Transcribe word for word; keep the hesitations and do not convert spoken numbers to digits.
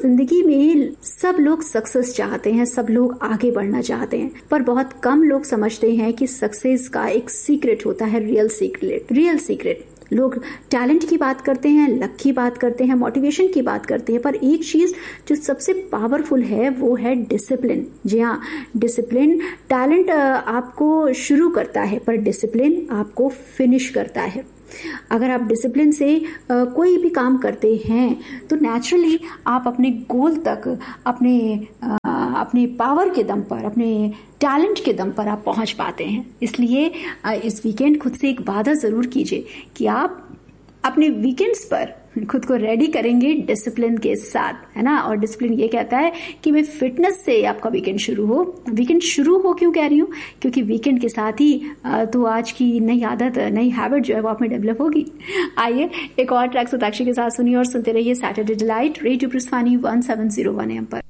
जिंदगी में सब लोग सक्सेस चाहते हैं, सब लोग आगे बढ़ना चाहते हैं, पर बहुत कम लोग समझते हैं कि सक्सेस का एक सीक्रेट होता है, रियल सीक्रेट। रियल सीक्रेट लोग टैलेंट की बात करते हैं, लक की बात करते हैं, मोटिवेशन की बात करते हैं, पर एक चीज जो सबसे पावरफुल है वो है डिसिप्लिन। जी हाँ, डिसिप्लिन। टैलेंट आपको शुरू करता है पर डिसिप्लिन आपको फिनिश करता है। अगर आप डिसिप्लिन से आ, कोई भी काम करते हैं तो नेचुरली आप अपने गोल तक अपने आ, अपने पावर के दम पर, अपने टैलेंट के दम पर आप पहुंच पाते हैं। इसलिए आ, इस वीकेंड खुद से एक वादा जरूर कीजिए कि आप अपने वीकेंड्स पर खुद को रेडी करेंगे डिसिप्लिन के साथ, है ना। और डिसिप्लिन ये कहता है कि मैं फिटनेस से आपका वीकेंड शुरू हो। वीकेंड शुरू हो क्यों कह रही हूँ, क्योंकि वीकेंड के साथ ही तो आज की नई आदत, नई हैबिट जो है वो आप में डेवलप होगी। आइए एक और ट्रैक साक्षी के साथ सुनिए और सुनते रहिए Saturday delight radio Purswani one seven zero one M पर।